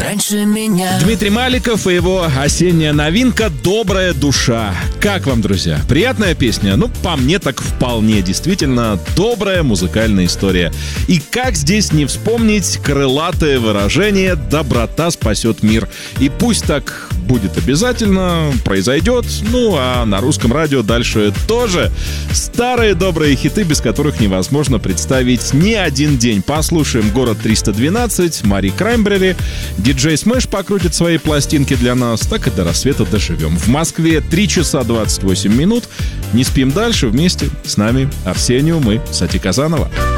раньше меня. Дмитрий Маликов и его осенняя новинка «Добрая душа». Как вам, друзья? Приятная песня? Ну, по мне так вполне. Действительно, добрая музыкальная история. И как здесь не вспомнить крылатое выражение «доброта спасет мир». И пусть так будет обязательно, произойдет. Ну, а на русском радио дальше тоже старые добрые хиты, без которых невозможно представить ни один день. Послушаем «Город 312», Мари Краймбрери. Диджей Смэш покрутит свои пластинки для нас. Так и до рассвета доживем. В Москве 3 часа 28 минут. Не спим дальше. Вместе с нами Арсениум и Сати Казанова.